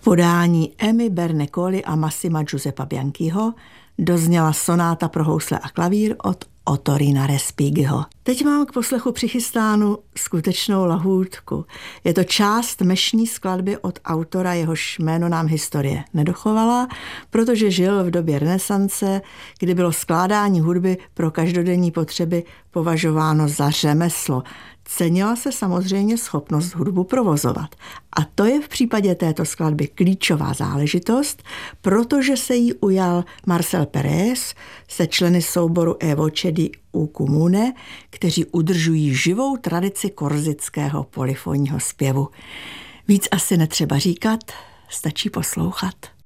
podání Emmy Bernecoli a Massima Giuseppa Bianchiho dozněla sonáta pro housle a klavír od Ottorina Respighiho. Teď mám k poslechu přichystánu skutečnou lahůdku. Je to část mešní skladby od autora, jehož jméno nám historie nedochovala, protože žil v době renesance, kdy bylo skládání hudby pro každodenní potřeby považováno za řemeslo. Cenila se samozřejmě schopnost hudbu provozovat. A to je v případě této skladby klíčová záležitost, protože se jí ujal Marcel Pérez se členy souboru E Voce di un Comune, kteří udržují živou tradici korzického polyfonního zpěvu. Víc asi netřeba říkat, stačí poslouchat.